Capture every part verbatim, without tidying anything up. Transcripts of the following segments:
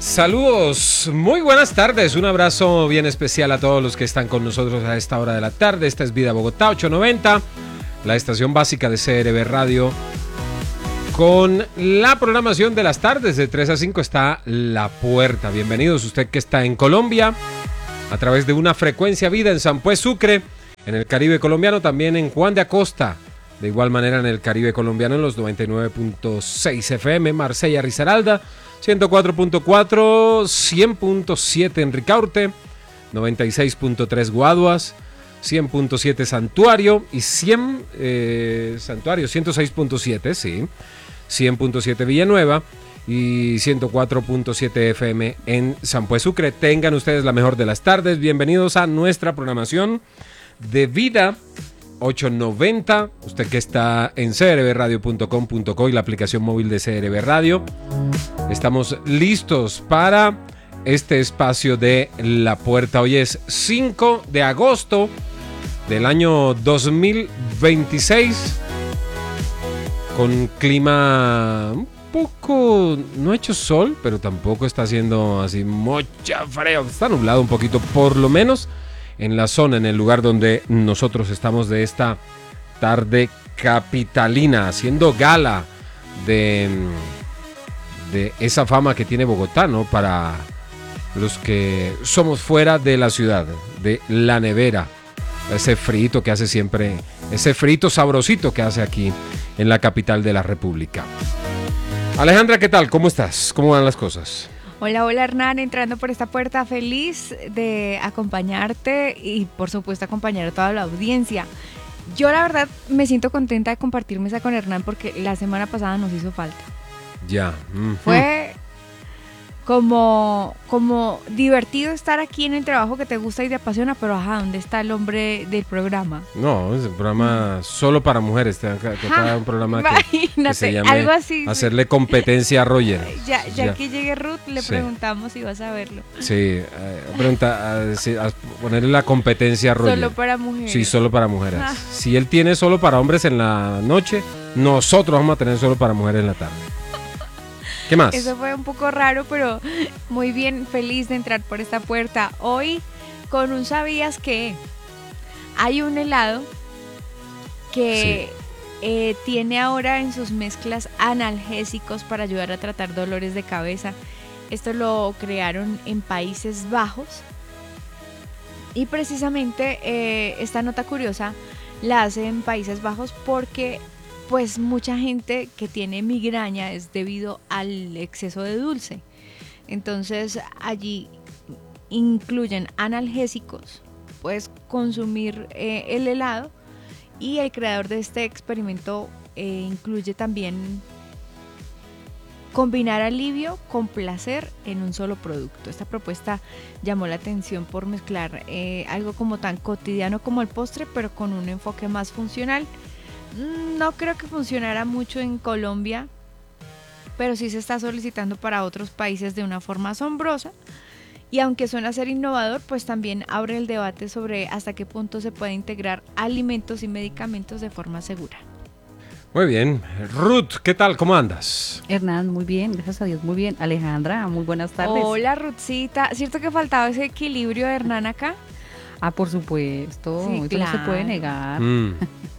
Saludos, muy buenas tardes, un abrazo bien especial a todos los que están con nosotros a esta hora de la tarde. Esta es Vida Bogotá ochocientos noventa, la estación básica de C R B Radio. Con la programación de las tardes de tres a cinco está La Puerta. Bienvenidos usted que está en Colombia a través de una frecuencia Vida en San Pues Sucre, en el Caribe colombiano, también en Juan de Acosta. De igual manera en el Caribe colombiano en los noventa y nueve punto seis F M, Marsella, Risaralda, ciento cuatro punto cuatro, cien punto siete en Ricaurte, noventa y seis punto tres Guaduas, cien punto siete Santuario y cien eh, Santuario, ciento seis punto siete, sí, cien punto siete Villanueva y ciento cuatro punto siete F M en San Pues Sucre. Tengan ustedes la mejor de las tardes. Bienvenidos a nuestra programación de Vida ochocientos noventa, usted que está en c r b radio punto com punto co y la aplicación móvil de C R B Radio. Estamos listos para este espacio de La Puerta. Hoy es cinco de agosto del año dos mil veintiséis, con clima un poco, no ha hecho sol, pero tampoco está haciendo así mucha frío, está nublado un poquito, por lo menos en la zona, en el lugar donde nosotros estamos de esta tarde capitalina, haciendo gala de, de esa fama que tiene Bogotá, ¿no? Para los que somos fuera de la ciudad, de la nevera, ese frito que hace siempre, ese frito sabrosito que hace aquí en la capital de la República. Alejandra, ¿qué tal? ¿Cómo estás? ¿Cómo van las cosas? Hola, hola Hernán, entrando por esta puerta, feliz de acompañarte y por supuesto acompañar a toda la audiencia. Yo la verdad me siento contenta de compartir mesa con Hernán porque la semana pasada nos hizo falta. Ya. Mm-hmm. Fue como, como divertido estar aquí en el trabajo que te gusta y te apasiona, pero ajá, ¿dónde está el hombre del programa? No, es un programa solo para mujeres, te da un programa que, que se llame algo así, Hacerle competencia a Roger. Ya, ya, ya que llegue Ruth, le sí. preguntamos si vas a verlo. Sí, eh, pregunta, a, a ponerle la competencia a Roger. Solo para mujeres. Sí, solo para mujeres. Ah. Si él tiene solo para hombres en la noche, nosotros vamos a tener solo para mujeres en la tarde. ¿Qué más? Eso fue un poco raro, pero muy bien, feliz de entrar por esta puerta. Hoy con un ¿sabías qué? Hay un helado que sí. eh, tiene ahora en sus mezclas analgésicos para ayudar a tratar dolores de cabeza. Esto lo crearon en Países Bajos. Y precisamente eh, esta nota curiosa la hace en Países Bajos porque pues mucha gente que tiene migraña es debido al exceso de dulce. Entonces allí incluyen analgésicos, puedes consumir eh, el helado, y el creador de este experimento eh, incluye también combinar alivio con placer en un solo producto. Esta propuesta llamó la atención por mezclar eh, algo como tan cotidiano como el postre, pero con un enfoque más funcional. No creo que funcionara mucho en Colombia, pero sí se está solicitando para otros países de una forma asombrosa. Y aunque suena ser innovador, pues también abre el debate sobre hasta qué punto se puede integrar alimentos y medicamentos de forma segura. Muy bien. Ruth, ¿qué tal? ¿Cómo andas? Hernán, muy bien, gracias a Dios, muy bien. Alejandra, muy buenas tardes. Hola, Ruthcita. ¿Cierto que faltaba ese equilibrio de Hernán acá? Ah, por supuesto, sí, eso claro. no se puede negar. Mm.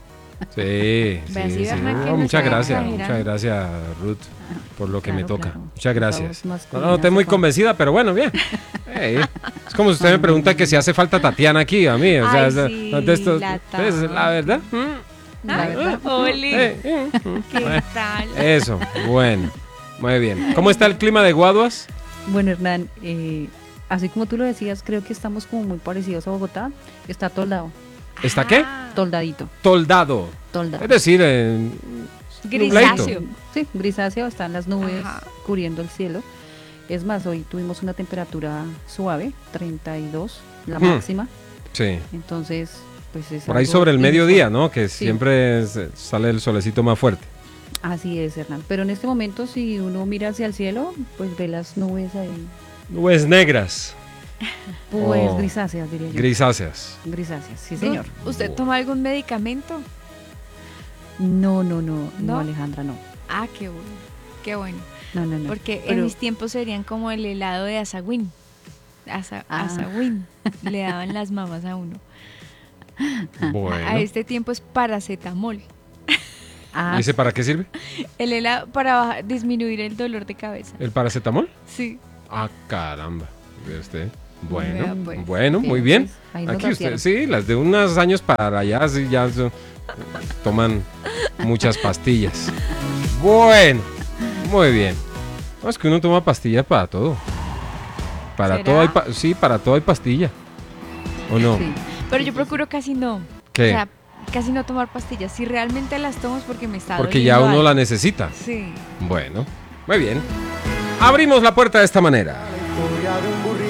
Sí, sí, sí. No, muchas gracias, muchas gracias Ruth por lo que claro, me toca. Claro. Muchas gracias. No, no estoy muy convencida, pero bueno, bien. Hey, es como si usted me pregunta que si hace falta Tatiana aquí a mí. O sea, Ay, sí, de esto, la, es la verdad. La verdad. Oli, hey, ¿qué tal? Eso, bueno, muy bien. ¿Cómo está el clima de Guaduas? Bueno, Hernán, eh, así como tú lo decías, creo que estamos como muy parecidos a Bogotá. Está toldado. ¿Está qué? Toldadito. Toldado. Toldado. Es decir, en... grisáceo. Sí, grisáceo, están las nubes Ajá. cubriendo el cielo. Es más, hoy tuvimos una temperatura suave, treinta y dos, la hmm. máxima. Sí. Entonces, pues es por ahí sobre el mediodía, ¿no? Que sí. siempre es, sale el solecito más fuerte. Así es, Hernán. Pero en este momento, si uno mira hacia el cielo, pues ve las nubes ahí. Nubes negras. Pues oh. grisáceas, diría yo. Grisáceas. Grisáceas, sí, señor. ¿Usted toma algún medicamento? No, no, no, no, ¿No? Alejandra, no. Ah, qué bueno, qué bueno. No, no, no. Porque Pero- en mis tiempos serían como el helado de Asagüín. Asa, Ah. Asagüín. Le daban las mamás a uno. Bueno. A este tiempo es paracetamol. Ah, ¿Y ese para qué sirve? El helado para baja- disminuir el dolor de cabeza. ¿El paracetamol? Sí. Ah, caramba. Ve usted. Bueno, Vea, pues. bueno, sí, muy bien. pues, ahí nos Aquí usted, vaciaron. sí, las de unos años para allá, sí, ya so- toman muchas pastillas. Bueno, muy bien. No, es que uno toma pastillas para todo. Para ¿Será? todo hay, pa- sí, para todo hay pastilla. ¿O no? sí. Pero yo procuro casi no. ¿Qué? O sea, casi no tomar pastillas. Si realmente las tomo es porque me está Porque ya doliendo uno la algo. necesita. Sí. Bueno, muy bien. Abrimos la puerta de esta manera. La historia de un burrito